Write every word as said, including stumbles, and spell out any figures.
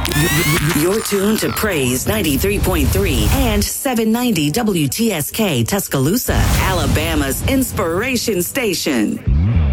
You're tuned to Praise ninety-three point three and seven ninety W T S K Tuscaloosa, Alabama's inspiration station.